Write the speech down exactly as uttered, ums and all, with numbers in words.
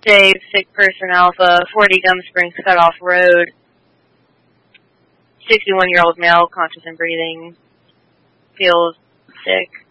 Dave, sick person alpha, forty Gum Springs Cutoff Road, sixty-one-year-old male, conscious and breathing, feels sick.